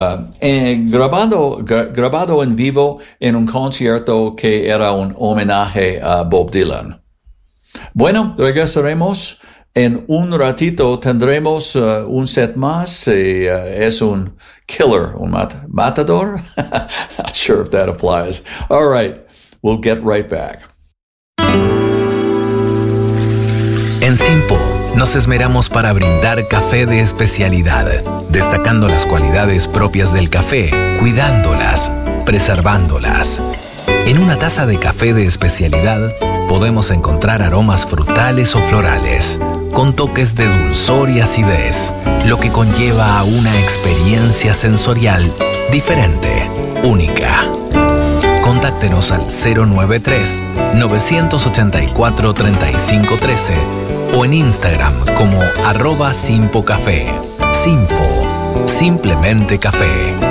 grabado en vivo en un concierto que era un homenaje a Bob Dylan. Bueno, regresaremos en un ratito. Tendremos un set más. Es un killer, un matador. Not sure if that applies. All right, we'll get right back. En Simpo nos esmeramos para brindar café de especialidad, destacando las cualidades propias del café, cuidándolas, preservándolas. En una taza de café de especialidad podemos encontrar aromas frutales o florales, con toques de dulzor y acidez, lo que conlleva a una experiencia sensorial diferente, única. Contáctenos al 093-984-3513 o en Instagram como @simpocafé. Simpo, simplemente café.